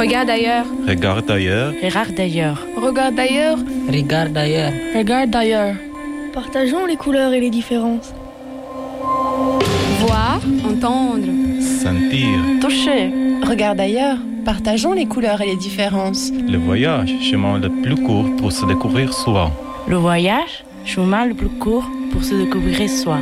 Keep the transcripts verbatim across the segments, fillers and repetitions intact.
Regarde ailleurs. Regarde ailleurs. Regarde ailleurs. Regarde ailleurs. Regarde ailleurs. Regarde ailleurs. Partageons les couleurs et les différences. Voir, entendre. Sentir. Toucher. Regarde ailleurs. Partageons les couleurs et les différences. Le voyage, chemin le plus court pour se découvrir soi. Le voyage, chemin le plus court pour se découvrir soi.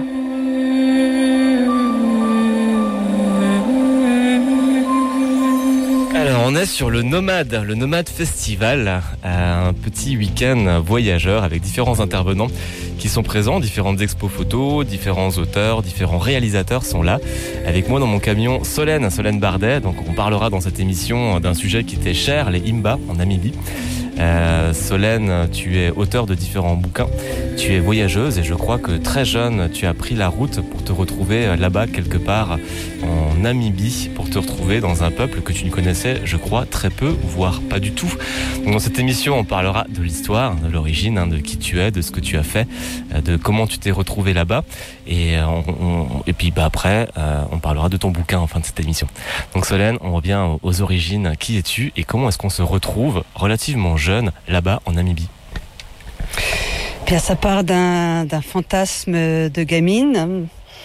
Alors on est sur le Nomade, le Nomade Festival, un petit week-end voyageur avec différents intervenants qui sont présents, différentes expos photos, différents auteurs, différents réalisateurs sont là. Avec moi dans mon camion, Solène, Solène Bardet. Donc on parlera dans cette émission d'un sujet qui était cher, les Himba en Namibie. Euh, Solène, tu es auteur de différents bouquins, tu es voyageuse et je crois que très jeune, tu as pris la route pour te retrouver là-bas quelque part en Namibie, pour te retrouver dans un peuple que tu ne connaissais, je crois, très peu, voire pas du tout. Donc dans cette émission, on parlera de l'histoire, de l'origine, hein, de qui tu es, de ce que tu as fait, de comment tu t'es retrouvé là-bas et, on, on, et puis bah, après, euh, on parlera de ton bouquin en fin de cette émission. Donc Solène, on revient aux origines. Qui es-tu et comment est-ce qu'on se retrouve relativement jeune là-bas en Namibie? Bien, ça part d'un, d'un fantasme de gamine.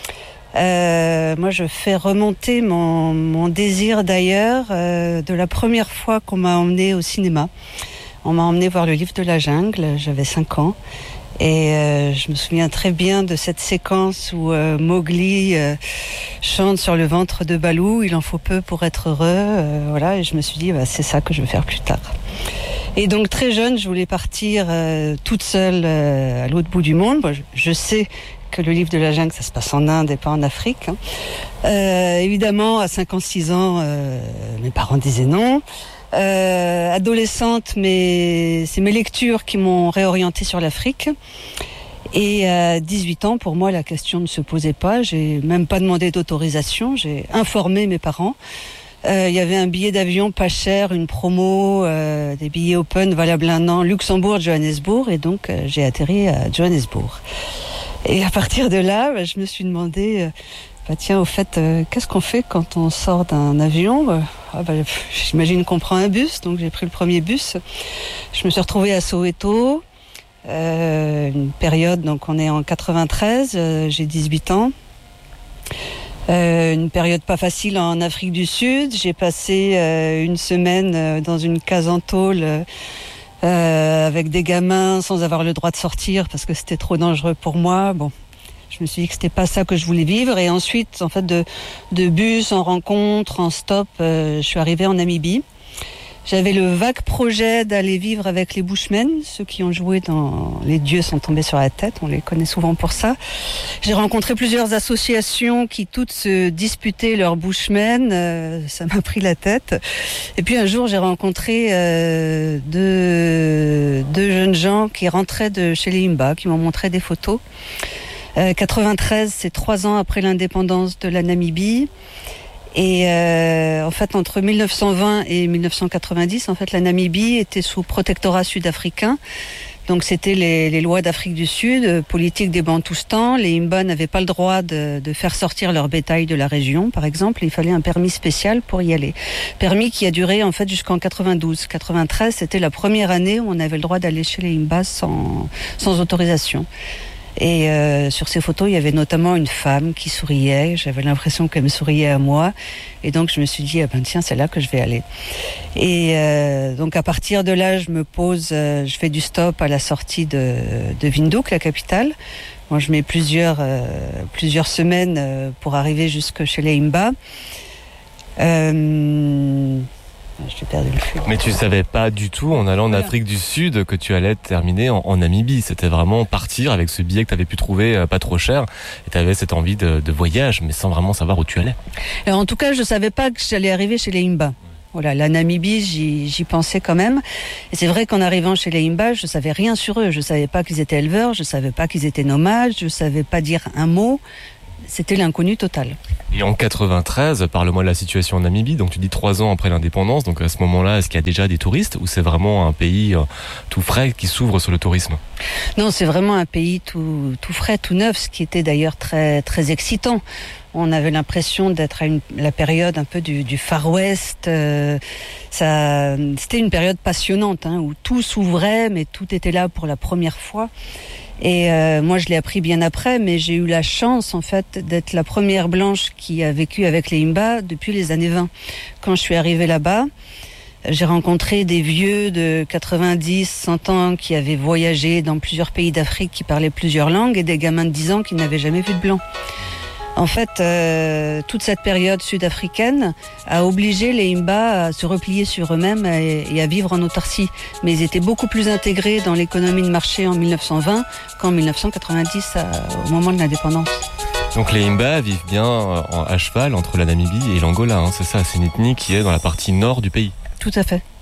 Euh, moi, je fais remonter mon, mon désir d'ailleurs euh, de la première fois qu'on m'a emmenée au cinéma. On m'a emmenée voir le livre de la jungle, j'avais cinq ans. Et euh, je me souviens très bien de cette séquence où euh, Mowgli euh, chante sur le ventre de Balou, il en faut peu pour être heureux. Euh, voilà, et je me suis dit, bah, c'est ça que je veux faire plus tard. Et donc très jeune, je voulais partir euh, toute seule euh, à l'autre bout du monde. Bon, je, je sais que le livre de la jungle, ça se passe en Inde et pas en Afrique. Hein. Euh, évidemment, à cinq ans, six ans, euh, mes parents disaient non. Euh, adolescente, mais c'est mes lectures qui m'ont réorientée sur l'Afrique. Et à dix-huit ans, pour moi, la question ne se posait pas. J'ai même pas demandé d'autorisation. J'ai informé mes parents. Il euh, y avait un billet d'avion pas cher, une promo, euh, des billets open valables un an, Luxembourg, Johannesburg, et donc euh, j'ai atterri à Johannesburg. Et à partir de là, bah, je me suis demandé, euh, bah, tiens, au fait, euh, qu'est-ce qu'on fait quand on sort d'un avion? bah, ah, bah, J'imagine qu'on prend un bus, donc j'ai pris le premier bus. Je me suis retrouvée à Soweto, euh, une période, donc on est en quatre-vingt-treize, euh, j'ai dix-huit ans. Euh, une période pas facile en Afrique du Sud. J'ai passé euh, une semaine euh, dans une case en tôle euh, avec des gamins sans avoir le droit de sortir parce que c'était trop dangereux pour moi. Bon, je me suis dit que c'était pas ça que je voulais vivre. Et ensuite, en fait, de, de bus, en rencontre, en stop, euh, je suis arrivée en Namibie. J'avais le vague projet d'aller vivre avec les Bushmen, ceux qui ont joué dans Les dieux sont tombés sur la tête, on les connaît souvent pour ça. J'ai rencontré plusieurs associations qui toutes se disputaient leurs Bushmen, euh, ça m'a pris la tête. Et puis un jour j'ai rencontré euh, deux, deux jeunes gens qui rentraient de chez les Himba, qui m'ont montré des photos. Euh, quatre-vingt-treize, c'est trois ans après l'indépendance de la Namibie. Et euh, en fait, entre mille neuf cent vingt et mille neuf cent quatre-vingt-dix, en fait, la Namibie était sous protectorat sud-africain. Donc, c'était les, les lois d'Afrique du Sud, euh, politique des Bantoustans. Les Himba n'avaient pas le droit de, de faire sortir leur bétail de la région, par exemple. Il fallait un permis spécial pour y aller. Permis qui a duré, en fait, jusqu'en quatre-vingt-douze. quatre-vingt-treize, c'était la première année où on avait le droit d'aller chez les Himba sans, sans autorisation. Et euh, sur ces photos, il y avait notamment une femme qui souriait. J'avais l'impression qu'elle me souriait à moi. Et donc, je me suis dit, ah ben tiens, c'est là que je vais aller. Et euh, donc, à partir de là, je me pose, euh, je fais du stop à la sortie de, de Windhoek, la capitale. Moi, je mets plusieurs, euh, plusieurs semaines euh, pour arriver jusque chez les Himba. Euh... J'ai perdu le fil. Mais tu savais pas du tout, en allant en Afrique du Sud, que tu allais terminer en, en Namibie. C'était vraiment partir avec ce billet que tu avais pu trouver euh, pas trop cher. Et tu avais cette envie de, de voyage, mais sans vraiment savoir où tu allais. Alors, en tout cas, je savais pas que j'allais arriver chez les Himba. Voilà, la Namibie, j'y, j'y pensais quand même. Et c'est vrai qu'en arrivant chez les Himba, je savais rien sur eux. Je savais pas qu'ils étaient éleveurs, je savais pas qu'ils étaient nomades, je savais pas dire un mot. c'était l'inconnu total. Et en quatre-vingt-treize, parle-moi de la situation en Namibie. Donc tu dis trois ans après l'indépendance. Donc à ce moment-là, est-ce qu'il y a déjà des touristes ou c'est vraiment un pays tout frais qui s'ouvre sur le tourisme? Non, c'est vraiment un pays tout, tout frais, tout neuf, ce qui était d'ailleurs très, très excitant. On avait l'impression d'être à une, la période un peu du, du Far West. Euh, ça, c'était une période passionnante, hein, où tout s'ouvrait, mais tout était là pour la première fois. Et euh, moi, je l'ai appris bien après, mais j'ai eu la chance, en fait, d'être la première blanche qui a vécu avec les Himba depuis les années vingt. Quand je suis arrivée là-bas, j'ai rencontré des vieux de quatre-vingt-dix, cent ans qui avaient voyagé dans plusieurs pays d'Afrique, qui parlaient plusieurs langues, et des gamins de dix ans qui n'avaient jamais vu de blanc. En fait, euh, toute cette période sud-africaine a obligé les Himba à se replier sur eux-mêmes et, et à vivre en autarcie. Mais ils étaient beaucoup plus intégrés dans l'économie de marché en mille neuf cent vingt qu'en mille neuf cent quatre-vingt-dix, à, au moment de l'indépendance. Donc les Himba vivent bien à cheval entre la Namibie et l'Angola, hein, c'est ça, c'est une ethnie qui est dans la partie nord du pays. Tout à fait.